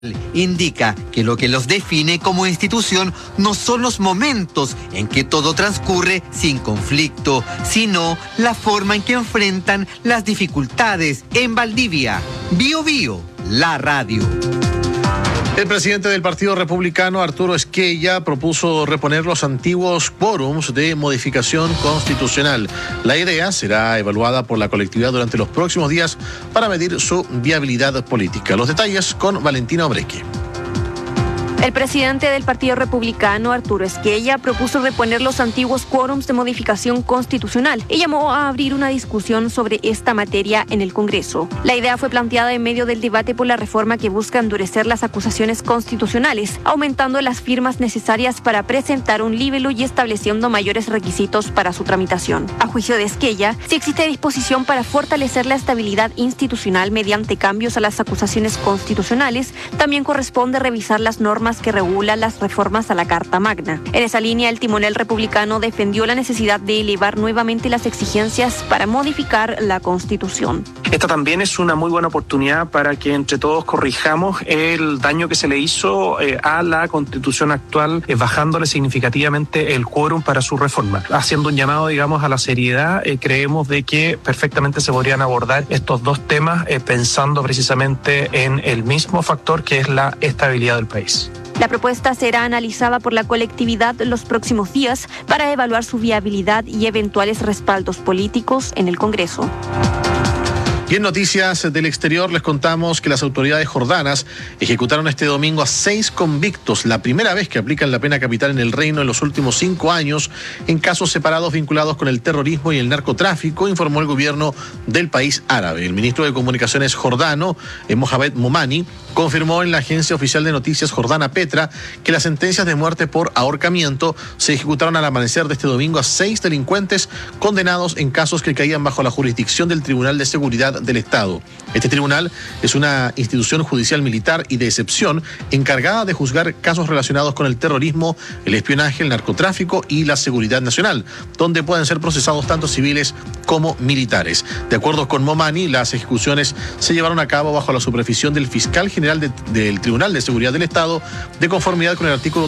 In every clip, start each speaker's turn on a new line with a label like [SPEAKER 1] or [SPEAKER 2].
[SPEAKER 1] Indica que lo que los define como institución no son los momentos en que todo transcurre sin conflicto, sino la forma en que enfrentan las dificultades. En Valdivia, Bío Bío, la radio.
[SPEAKER 2] El presidente del Partido Republicano, Arturo Esquella, propuso reponer los antiguos quórums de modificación constitucional. La idea será evaluada por la colectividad durante los próximos días para medir su viabilidad política. Los detalles con Valentina Obreque.
[SPEAKER 3] El presidente del Partido Republicano, Arturo Esquella, propuso reponer los antiguos quórums de modificación constitucional y llamó a abrir una discusión sobre esta materia en el Congreso. La idea fue planteada en medio del debate por la reforma que busca endurecer las acusaciones constitucionales, aumentando las firmas necesarias para presentar un libelo y estableciendo mayores requisitos para su tramitación. A juicio de Esquella, si existe disposición para fortalecer la estabilidad institucional mediante cambios a las acusaciones constitucionales, también corresponde revisar las normas que regulan las reformas a la Carta Magna. En esa línea, el timonel republicano defendió la necesidad de elevar nuevamente las exigencias para modificar la Constitución.
[SPEAKER 4] Esta también es una muy buena oportunidad para que entre todos corrijamos el daño que se le hizo a la Constitución actual, bajándole significativamente el quórum para su reforma. Haciendo un llamado, digamos, a la seriedad, creemos de que perfectamente se podrían abordar estos dos temas pensando precisamente en el mismo factor que es la estabilidad del país.
[SPEAKER 3] La propuesta será analizada por la colectividad los próximos días para evaluar su viabilidad y eventuales respaldos políticos en el Congreso.
[SPEAKER 2] Y en noticias del exterior les contamos que las autoridades jordanas ejecutaron este domingo a 6 convictos, la primera vez que aplican la pena capital en el reino en los últimos 5 años, en casos separados vinculados con el terrorismo y el narcotráfico, informó el gobierno del país árabe. El ministro de Comunicaciones jordano, Mohamed Momani, confirmó en la agencia oficial de noticias jordana Petra que las sentencias de muerte por ahorcamiento se ejecutaron al amanecer de este domingo a 6 delincuentes condenados en casos que caían bajo la jurisdicción del Tribunal de Seguridad del Estado. Este tribunal es una institución judicial militar y de excepción encargada de juzgar casos relacionados con el terrorismo, el espionaje, el narcotráfico y la seguridad nacional, donde pueden ser procesados tanto civiles como militares. De acuerdo con Momani, las ejecuciones se llevaron a cabo bajo la supervisión del fiscal general del Tribunal de Seguridad del Estado, de conformidad con el artículo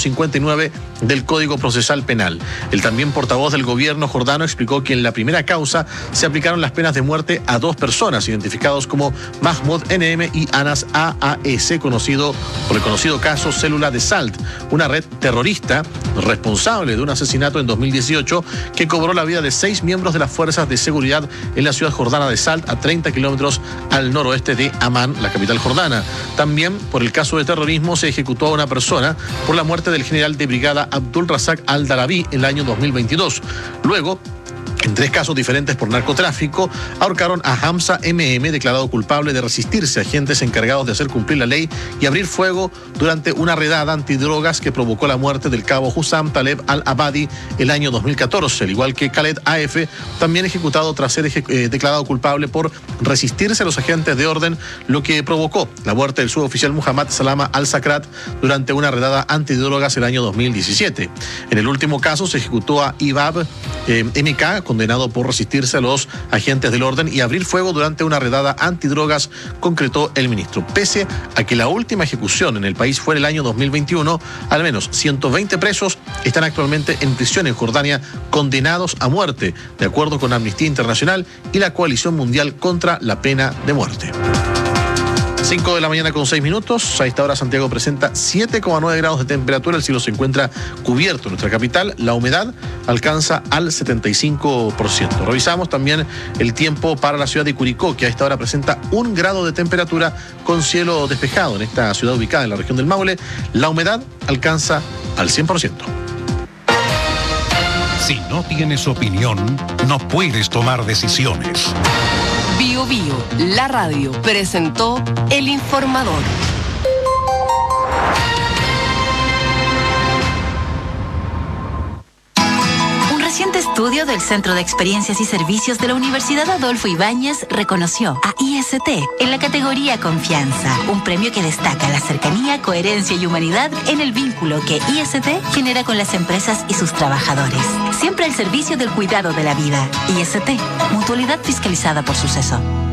[SPEAKER 2] 359 del Código Procesal Penal. El también portavoz del gobierno jordano explicó que en la primera causa se aplicaron las penas de muerte a 2 personas identificados como Mahmoud NM y Anas AAS, conocido por el conocido caso Célula de Salt, una red terrorista responsable de un asesinato en 2018 que cobró la vida de 6 miembros de las fuerzas de seguridad en la ciudad jordana de Salt, a 30 kilómetros al noroeste de Amán, la capital jordana. También por el caso de terrorismo se ejecutó a una persona por la muerte del general de brigada Abdul Razak al-Darabi en el año 2022. Luego, en 3 casos diferentes por narcotráfico, ahorcaron a Hamza MM, declarado culpable de resistirse a agentes encargados de hacer cumplir la ley y abrir fuego durante una redada antidrogas que provocó la muerte del cabo Hussam Taleb al-Abadi el año 2014, al igual que Khaled AF, también ejecutado tras ser declarado culpable por resistirse a los agentes de orden, lo que provocó la muerte del suboficial Muhammad Salama al-Sakrat durante una redada antidrogas el año 2017. En el último caso se ejecutó a Ibab MK, condenado por resistirse a los agentes del orden y abrir fuego durante una redada antidrogas, concretó el ministro. Pese a que la última ejecución en el país fue en el año 2021, al menos 120 presos están actualmente en prisión en Jordania, condenados a muerte, de acuerdo con Amnistía Internacional y la Coalición Mundial contra la Pena de Muerte. 5 de la mañana con 6 minutos. A esta hora Santiago presenta 7,9 grados de temperatura. El cielo se encuentra cubierto en nuestra capital. La humedad alcanza al 75%. Revisamos también el tiempo para la ciudad de Curicó, que a esta hora presenta 1 grado de temperatura con cielo despejado en esta ciudad ubicada en la región del Maule. La humedad alcanza al 100%.
[SPEAKER 5] Si no tienes opinión, no puedes tomar decisiones.
[SPEAKER 6] Bío Bío, la radio, presentó El Informador.
[SPEAKER 7] Un reciente estudio del Centro de Experiencias y Servicios de la Universidad Adolfo Ibáñez reconoció a IST en la categoría Confianza, un premio que destaca la cercanía, coherencia y humanidad en el vínculo que IST genera con las empresas y sus trabajadores. Siempre al servicio del cuidado de la vida. IST, mutualidad fiscalizada por Suceso.